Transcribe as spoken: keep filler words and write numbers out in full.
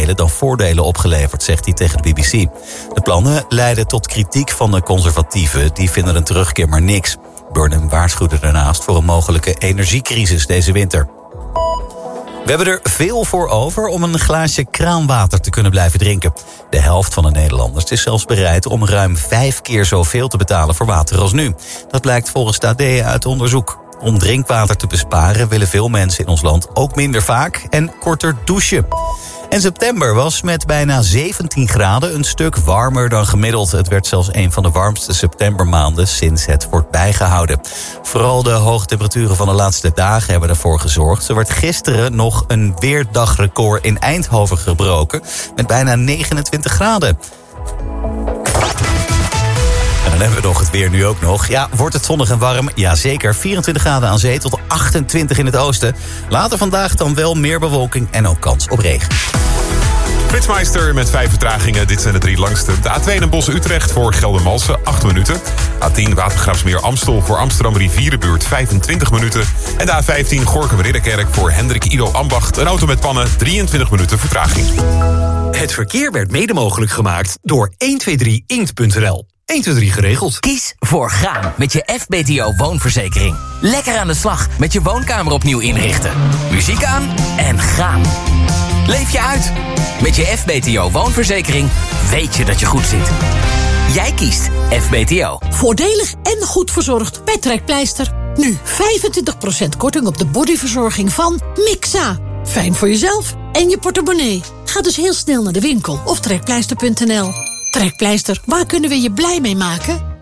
nadelen dan voordelen opgeleverd, zegt hij tegen de B B C. De plannen leiden tot kritiek van de conservatieven. Die vinden een terugkeer maar niks. Burnham waarschuwde daarnaast voor een mogelijke energiecrisis deze winter. We hebben er veel voor over om een glaasje kraanwater te kunnen blijven drinken. De helft van de Nederlanders is zelfs bereid om ruim vijf keer zoveel te betalen voor water als nu. Dat blijkt volgens de A D uit onderzoek. Om drinkwater te besparen willen veel mensen in ons land ook minder vaak en korter douchen. En september was met bijna zeventien graden een stuk warmer dan gemiddeld. Het werd zelfs een van de warmste septembermaanden sinds het wordt bijgehouden. Vooral de hoge temperaturen van de laatste dagen hebben ervoor gezorgd. Er werd gisteren nog een weerdagrecord in Eindhoven gebroken met bijna negenentwintig graden. En dan hebben we nog het weer nu ook nog. Ja, wordt het zonnig en warm? Jazeker, vierentwintig graden aan zee tot achtentwintig in het oosten. Later vandaag dan wel meer bewolking en ook kans op regen. Flitsmeister met vijf vertragingen. Dit zijn de drie langste. De A twee Den Bosch-Utrecht voor Geldermalsen, acht minuten. A tien Watergraafsmeer-Amstel voor Amsterdam-Rivierenbuurt, vijfentwintig minuten. En de A vijftien Gorinchem-Ridderkerk voor Hendrik Ido Ambacht. Een auto met pannen, drieëntwintig minuten vertraging. Het verkeer werd mede mogelijk gemaakt door honderdtwintig inkt punt n l. honderdtwintig geregeld. Kies voor gaan met je F B T O woonverzekering. Lekker aan de slag met je woonkamer opnieuw inrichten. Muziek aan en gaan. Leef je uit. Met je F B T O woonverzekering weet je dat je goed zit. Jij kiest F B T O. Voordelig en goed verzorgd bij Trekpleister. Nu vijfentwintig procent korting op de bodyverzorging van Mixa. Fijn voor jezelf en je portemonnee. Ga dus heel snel naar de winkel of trekpleister punt n l. Trekpleister, waar kunnen we je blij mee maken?